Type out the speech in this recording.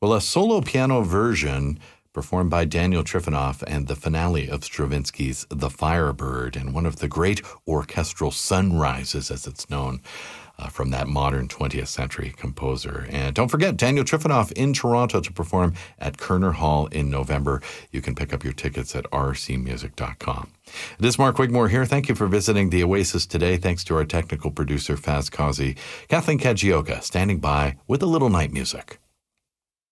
Well, a solo piano version performed by Daniel Trifanoff and the finale of Stravinsky's The Firebird, and one of the great orchestral sunrises, as it's known, from that modern 20th century composer. And don't forget, Daniel Trifanoff in Toronto to perform at Kerner Hall in November. You can pick up your tickets at rcmusic.com. It is Mark Wigmore here. Thank you for visiting the Oasis today. Thanks to our technical producer, Faz Kazi. Kathleen Kajioka standing by with a little night music.